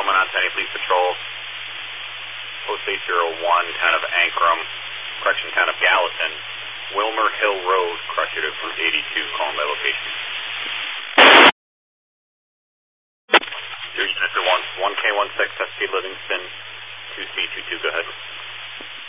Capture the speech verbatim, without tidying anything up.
Promenade County Police Patrol, Post eight zero one, town of Ankrum, correction, town of Gallatin, Wilmer Hill Road, crush it at Route eighty-two, calling by location. Your unit for one K one six, S P Livingston, two C two two, go ahead.